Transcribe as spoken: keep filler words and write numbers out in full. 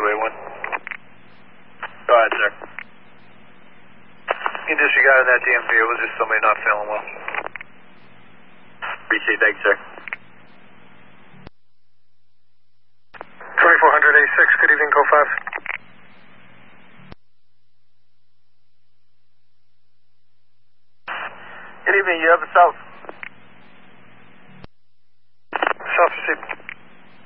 two eight one. Go ahead, sir. You disregarded that D M V. It was just somebody not feeling well. Appreciate that, sir. twenty-four hundred A six, good evening, code five. Good evening, you have a South